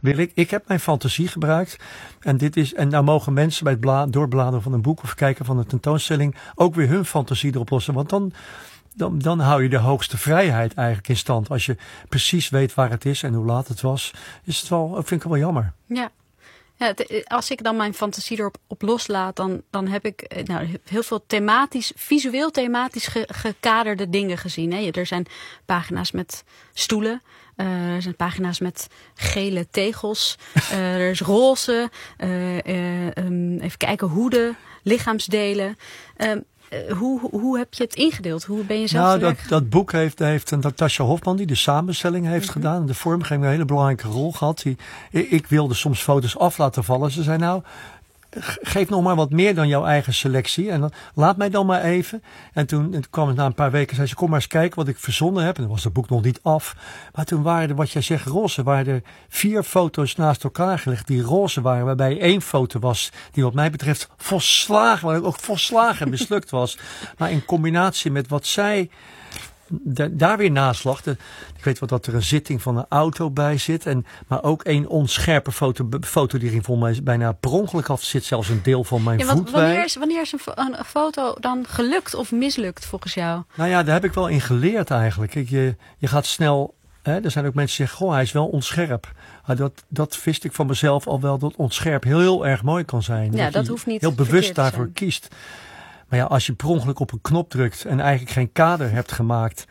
wil ik. Ik heb mijn fantasie gebruikt. En nou mogen mensen bij het doorbladeren van een boek of kijken van een tentoonstelling ook weer hun fantasie erop lossen. Want dan hou je de hoogste vrijheid eigenlijk in stand. Als je precies weet waar het is en hoe laat het was, is het wel, vind ik wel jammer. Ja. Ja, als ik dan mijn fantasie erop loslaat, dan heb ik heel veel visueel thematisch gekaderde dingen gezien. Hè. Er zijn pagina's met stoelen. Er zijn pagina's met gele tegels. Er is roze. Even kijken, hoeden, lichaamsdelen. Hoe heb je het ingedeeld? Hoe ben je zelf dat boek heeft Natasja Hofman, die de samenstelling heeft gedaan. De vormgeving een hele belangrijke rol gehad. Ik wilde soms foto's af laten vallen. Ze zei nou, geef nog maar wat meer dan jouw eigen selectie. En dan, laat mij dan maar even. En toen kwam het na een paar weken, zei ze, kom maar eens kijken wat ik verzonnen heb. En dan was het boek nog niet af. Maar toen waren er, wat jij zegt, roze. Waren er 4 foto's naast elkaar gelegd die roze waren. Waarbij 1 foto was die wat mij betreft volslagen mislukt was. Maar in combinatie met wat zij daar weer naast lag. Ik weet wel dat er een zitting van een auto bij zit. Maar ook een onscherpe foto die ging volgens mij bijna per ongeluk af. Zit zelfs een deel van mijn voet bij. Wanneer is een foto dan gelukt of mislukt volgens jou? Nou ja, daar heb ik wel in geleerd eigenlijk. Je gaat snel. Er zijn ook mensen die zeggen, goh, hij is wel onscherp. Dat wist ik van mezelf al wel, dat onscherp heel erg mooi kan zijn. Ja, dat hoeft niet heel bewust daarvoor kiest. Maar ja, als je per ongeluk op een knop drukt en eigenlijk geen kader hebt gemaakt,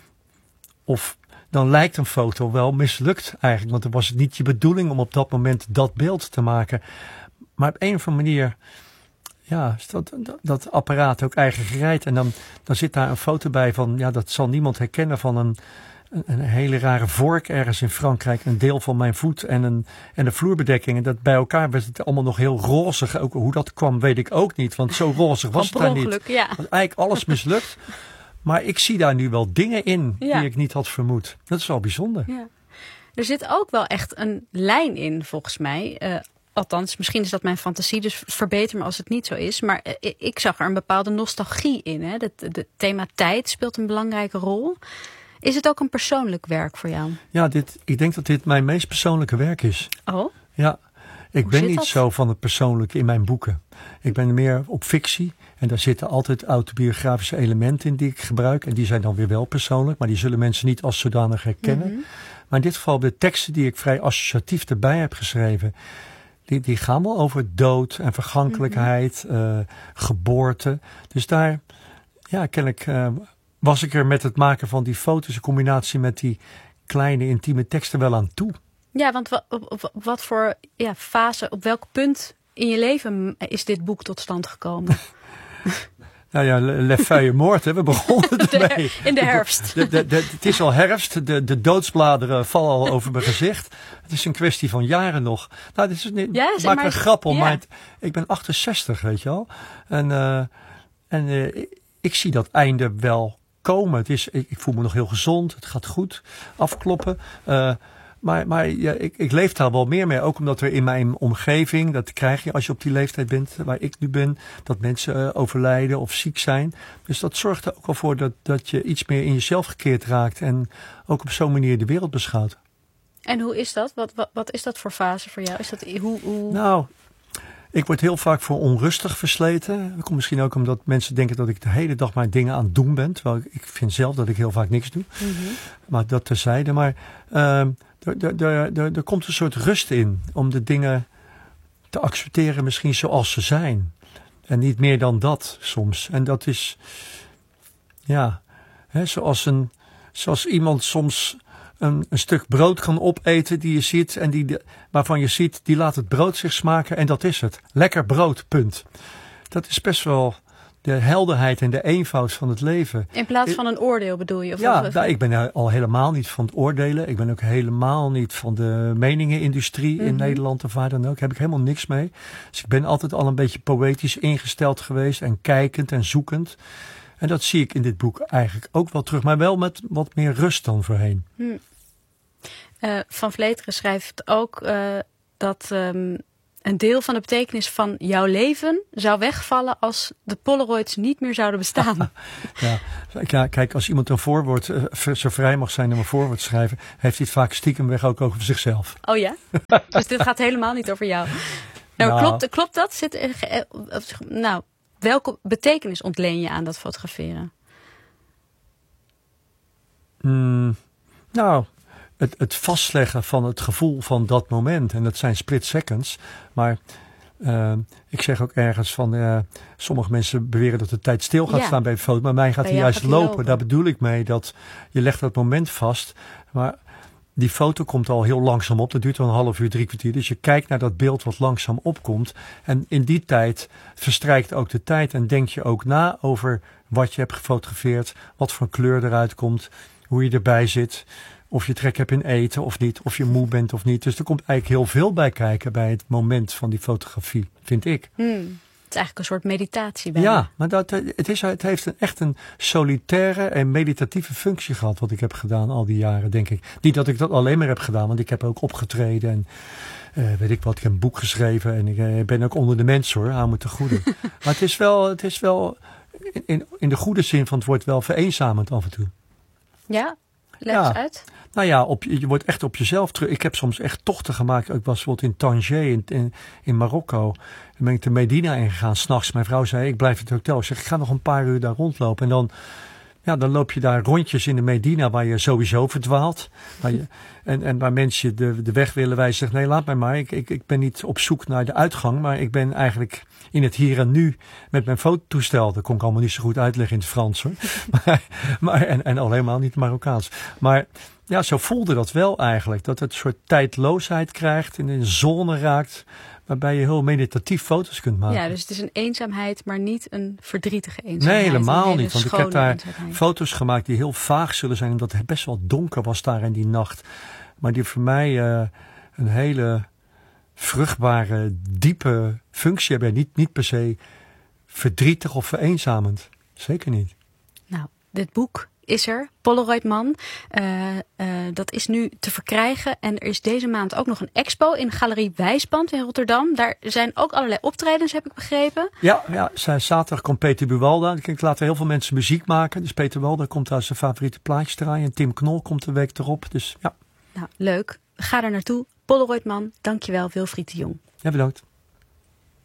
dan lijkt een foto wel mislukt eigenlijk. Want dan was het niet je bedoeling om op dat moment dat beeld te maken. Maar op een of andere manier, ja, is dat apparaat ook eigen gereid. En dan zit daar een foto bij van, ja, dat zal niemand herkennen, van een hele rare vork ergens in Frankrijk. Een deel van mijn voet en de vloerbedekking. En dat bij elkaar werd het allemaal nog heel rozig. Ook hoe dat kwam weet ik ook niet. Want zo rozig was het daar niet. Ja. Was eigenlijk alles mislukt. Maar ik zie daar nu wel dingen in die ik niet had vermoed. Dat is wel bijzonder. Ja. Er zit ook wel echt een lijn in volgens mij. Althans, misschien is dat mijn fantasie, dus verbeter me als het niet zo is. Maar ik zag er een bepaalde nostalgie in. Hè? Het thema tijd speelt een belangrijke rol. Is het ook een persoonlijk werk voor jou? Ja, ik denk dat dit mijn meest persoonlijke werk is. Oh? Ja, ik ben niet zo van het persoonlijke in mijn boeken. Ik ben meer op fictie. En daar zitten altijd autobiografische elementen in die ik gebruik. En die zijn dan weer wel persoonlijk. Maar die zullen mensen niet als zodanig herkennen. Mm-hmm. Maar in dit geval de teksten die ik vrij associatief erbij heb geschreven. Die gaan wel over dood en vergankelijkheid. Geboorte. Dus daar, ja, kennelijk was ik er met het maken van die foto's in combinatie met die kleine intieme teksten wel aan toe. Ja, want wat voor fase, op welk punt in je leven is dit boek tot stand gekomen? Nou ja, Le Feuille Morte, we begonnen ermee. In de herfst. Het is al herfst, de doodsbladeren vallen al over mijn gezicht. Het is een kwestie van jaren nog. Nou, dit is niet, maak een grap om, maar ik ben 68, weet je wel. En ik zie dat einde wel komen. Ik voel me nog heel gezond, het gaat goed, afkloppen. Maar ja, ik leef daar wel meer mee. Ook omdat er in mijn omgeving, dat krijg je als je op die leeftijd bent waar ik nu ben, dat mensen overlijden of ziek zijn. Dus dat zorgt er ook wel voor dat je iets meer in jezelf gekeerd raakt en ook op zo'n manier de wereld beschouwt. En hoe is dat? Wat is dat voor fase voor jou? Is dat, hoe... Nou, ik word heel vaak voor onrustig versleten. Dat komt misschien ook omdat mensen denken dat ik de hele dag maar dingen aan het doen ben. Terwijl ik vind zelf dat ik heel vaak niks doe. Mm-hmm. Maar dat terzijde. Maar er komt een soort rust in om de dingen te accepteren misschien zoals ze zijn. En niet meer dan dat soms. En dat is, ja, zoals iemand soms een stuk brood kan opeten die je ziet en waarvan je ziet, die laat het brood zich smaken en dat is het. Lekker brood, punt. Dat is best wel de helderheid en de eenvoud van het leven. In plaats van een oordeel bedoel je? Ik ben al helemaal niet van het oordelen. Ik ben ook helemaal niet van de meningenindustrie in Nederland of waar dan ook. Daar heb ik helemaal niks mee. Dus ik ben altijd al een beetje poëtisch ingesteld geweest en kijkend en zoekend. En dat zie ik in dit boek eigenlijk ook wel terug. Maar wel met wat meer rust dan voorheen. Van Vleteren schrijft ook dat een deel van de betekenis van jouw leven zou wegvallen als de Polaroids niet meer zouden bestaan. Ja, kijk, als iemand een voorwoord zo vrij mag zijn om een voorwoord te schrijven, heeft hij het vaak stiekem weg ook over zichzelf. Oh ja? Dus dit gaat helemaal niet over jou. Klopt dat? Welke betekenis ontleen je aan dat fotograferen? Het vastleggen van het gevoel van dat moment. En dat zijn split seconds. Maar ik zeg ook ergens van, sommige mensen beweren dat de tijd stil gaat staan bij een foto. Maar mij gaat hij juist lopen. Daar bedoel ik mee dat je legt dat moment vast. Maar die foto komt al heel langzaam op. Dat duurt wel een half uur, 3 kwartier. Dus je kijkt naar dat beeld wat langzaam opkomt. En in die tijd verstrijkt ook de tijd. En denk je ook na over wat je hebt gefotografeerd. Wat voor kleur eruit komt. Hoe je erbij zit. Of je trek hebt in eten of niet. Of je moe bent of niet. Dus er komt eigenlijk heel veel bij kijken bij het moment van die fotografie. Vind ik. Het is eigenlijk een soort meditatie bij Ja, maar het heeft echt een solitaire en meditatieve functie gehad. Wat ik heb gedaan al die jaren, denk ik. Niet dat ik dat alleen maar heb gedaan. Want ik heb ook opgetreden. En weet ik wat. Ik heb een boek geschreven. En ik ben ook onder de mensen hoor. Hou me te goede. Maar het is wel in de goede zin van het woord wel vereenzamend af en toe. Ja? Leg eens uit. Nou ja, je wordt echt op jezelf terug. Ik heb soms echt tochten gemaakt. Ik was bijvoorbeeld in Tanger in Marokko. Dan ben ik de Medina ingegaan 's nachts. Mijn vrouw zei, ik blijf in het hotel. Ik zeg, ik ga nog een paar uur daar rondlopen. En dan loop je daar rondjes in de Medina waar je sowieso verdwaalt. En waar mensen de weg willen wijzen. Zeggen, nee, laat mij maar. Ik ben niet op zoek naar de uitgang. Maar ik ben eigenlijk in het hier en nu met mijn fototoestel. Dat kon ik allemaal niet zo goed uitleggen in het Frans hoor. En al helemaal niet Marokkaans. Maar ja, zo voelde dat wel eigenlijk. Dat het een soort tijdloosheid krijgt. En in een zone raakt. Waarbij je heel meditatief foto's kunt maken. Ja, dus het is een eenzaamheid, maar niet een verdrietige eenzaamheid. Nee, helemaal niet. Want ik heb daar eenzaamheid. Foto's gemaakt die heel vaag zullen zijn. Omdat het best wel donker was daar in die nacht. Maar die voor mij een hele vruchtbare, diepe functie hebben. Niet per se verdrietig of vereenzamend. Zeker niet. Nou, dit boek is er, Polaroid Man. Dat is nu te verkrijgen. En er is deze maand ook nog een expo in Galerie Wijsband in Rotterdam. Daar zijn ook allerlei optredens, heb ik begrepen. Ja, zaterdag komt Peter Buwalda. Ik laat heel veel mensen muziek maken. Dus Peter Buwalda komt daar zijn favoriete plaatjes draaien. En Tim Knol komt de week erop. Dus ja. Nou, leuk. Ga er naartoe. Polaroid Man, dankjewel Wilfried de Jong. Ja, bedankt.